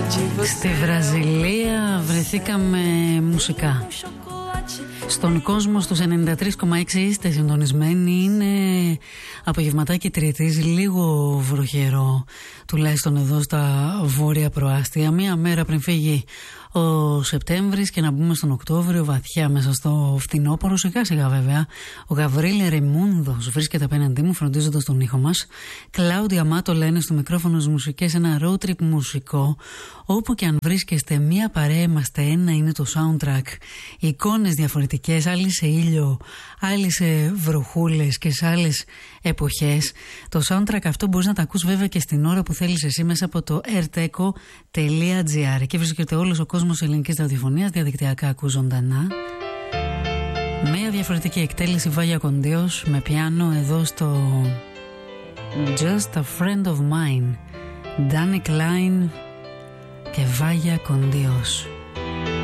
Στη Βραζιλία βρεθήκαμε μουσικά. Στον κόσμο στους 93,6 είστε συντονισμένοι. Είναι απογευματάκι Τρίτης, λίγο βροχερό, τουλάχιστον εδώ στα βόρεια προάστια. Μία μέρα πριν φύγει ο Σεπτέμβρης και να μπούμε στον Οκτώβριο βαθιά μέσα στο φθινόπωρο. Σιγά σιγά βέβαια ο Γαβρίλ Ρεϊμούνδος βρίσκεται απέναντί μου φροντίζοντας τον ήχο μας. Κλάουδια Μάτο λένε στο μικρόφωνο στις μουσικές, ένα road trip μουσικό. Όπου και αν βρίσκεστε, μία παρέα είμαστε, ένα είναι το soundtrack. Εικόνες διαφορετικές, άλλοι σε ήλιο, άλλοι σε βροχούλες και σε άλλες εποχές. Το soundtrack αυτό μπορείς να τα ακούς βέβαια και στην ώρα που θέλεις εσύ μέσα από το airteco.gr. Εκεί βρίσκεται όλος ο κόσμος ελληνικής ραδιοφωνίας, διαδικτυακά ακούς ζωντανά. Μια διαφορετική εκτέλεση Βάγια Κοντίος με πιάνο εδώ στο Just a Friend of Mine, Danny Klein και Βάγια Κοντίος.